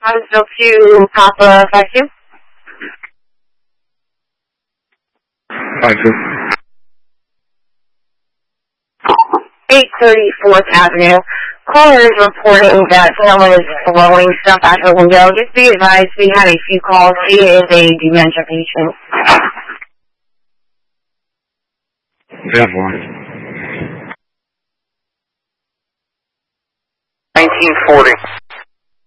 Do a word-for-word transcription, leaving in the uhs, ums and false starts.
Huntsville two, Papa five two. five two. eight thirty-fourth Avenue. Caller is reporting that someone is blowing stuff out her window. Just be advised, we had a few calls. She is a dementia patient. Bad one. nineteen forty.